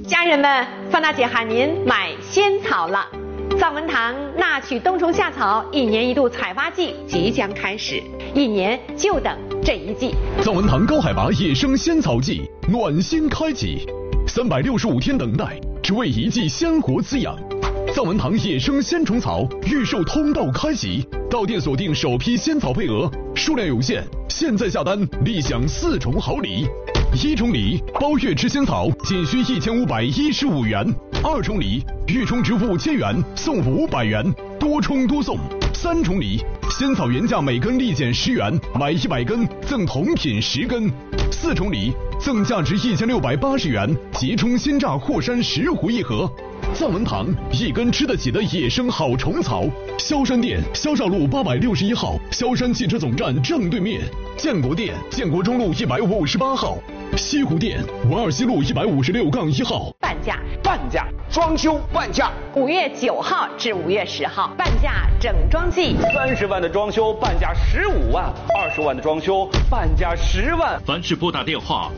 家人们，方大姐喊您买仙草了。藏文堂纳曲冬虫夏草1年1度采发季即将开始，1年就等这一季。 藏文堂高海拔野生仙草季暖心开启，365天等待，只为一季鲜活滋养。藏文堂野生鲜虫草预售通道开启，到店锁定首批仙草配额，数量有限，现在下单立享4重好礼。1重礼，包月吃仙草仅需1515元；2重礼，预充值5000元送500元，多充多送。3重礼，仙草原价每根立减10元，买100根赠同品10根。4重礼，赠价值1680元即充鲜榨霍山10壶1盒。藏文堂一根吃得起的野生好虫草，萧山店萧少路861号，萧山汽车总站正对面；建国店建国中路158号，西湖店文二西路156-1号。 半价，装修半价 ，5月9号至5月10号，半价整装季 ，30万的装修半价15万，20万的装修半价10万。 凡是拨打电话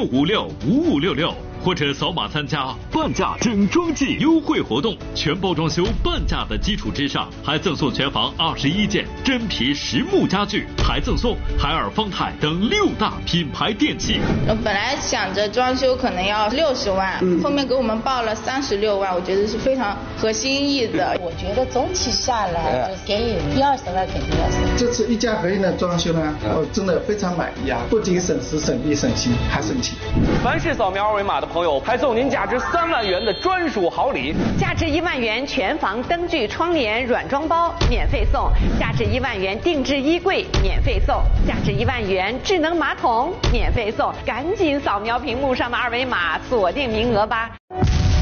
56565566。或者扫码参加半价整装季优惠活动，全包装修半价的基础之上，还赠送全房21件真皮实木家具，还赠送海尔、方太等6大品牌电器。 我本来想着装修可能要60万，后面给我们报了36万，我觉得是非常合心意的。 我觉得总体下来就给10-20万肯定要省。 这次一家合一的装修呢，我真的非常满意啊！不仅省时省力省心，还省钱。 凡是扫描二维码的朋友，还送您价值3万元的专属好礼， 价值1万元全房灯具、窗帘软装包免费送，价值1万元定制衣柜免费送，价值1万元智能马桶免费送，赶紧扫描屏幕上的二维码，锁定名额吧。